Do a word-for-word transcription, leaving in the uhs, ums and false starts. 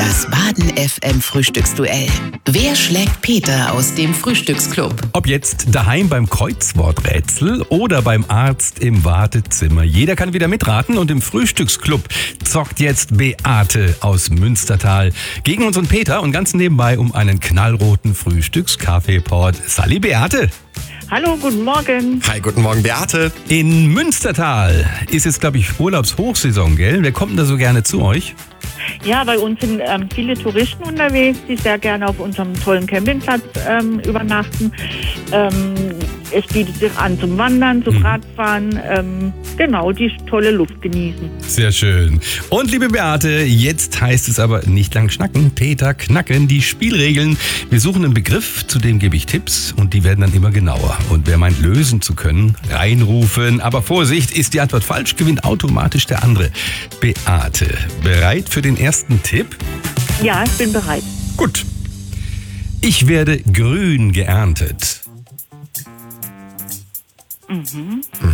Das Baden F M Frühstücksduell. Wer schlägt Peter aus dem Frühstücksclub? Ob jetzt daheim beim Kreuzworträtsel oder beim Arzt im Wartezimmer. Jeder kann wieder mitraten und im Frühstücksclub zockt jetzt Beate aus Münstertal gegen unseren Peter und ganz nebenbei um einen knallroten Frühstückskaffeeport. Salli Beate! Hallo, guten Morgen. Hi, guten Morgen, Beate. In Münstertal ist jetzt, glaube ich, Urlaubshochsaison, gell? Wer kommt denn da so gerne zu euch? Ja, bei uns sind ähm, viele Touristen unterwegs, die sehr gerne auf unserem tollen Campingplatz ähm, übernachten. Ähm, es bietet sich an zum Wandern, zum Mhm. Radfahren, ähm, genau, die tolle Luft genießen. Sehr schön. Und liebe Beate, jetzt heißt es aber nicht lang schnacken, Peter knacken, die Spielregeln. Wir suchen einen Begriff, zu dem gebe ich Tipps und die werden dann immer genauer. Und wer meint, lösen zu können, reinrufen. Aber Vorsicht, ist die Antwort falsch, gewinnt automatisch der andere. Beate, bereit für den ersten Tipp? Ja, ich bin bereit. Gut. Ich werde grün geerntet. Mhm.